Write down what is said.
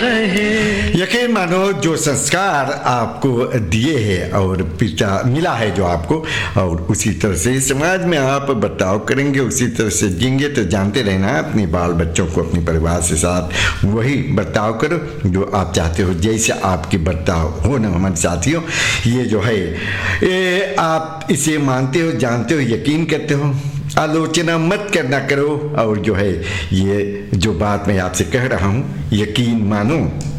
यकीन मानो जो संस्कार आपको दिए हैं और पिता मिला है जो आपको, और उसी तरह से समाज में आप बर्ताव करेंगे, उसी तरह से जिएंगे। तो जानते रहना अपने बाल बच्चों को अपने परिवार के साथ वही बर्ताव करो जो आप चाहते हो, जैसे आपके बर्ताव हो ना हमारे साथियों। ये जो है ये आप इसे मानते हो, जानते हो, यकीन करते हो, आलोचना मत करना करो। और जो है ये जो बात मैं आपसे कह रहा हूँ यकीन मानो।